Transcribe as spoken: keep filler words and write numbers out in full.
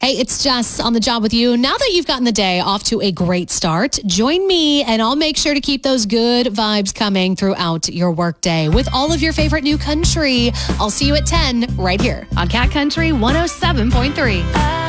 Hey, it's Jess on the job with you. Now that you've gotten the day off to a great start, join me and I'll make sure to keep those good vibes coming throughout your workday with all of your favorite new country. I'll see you at ten right here on Cat Country one oh seven point three.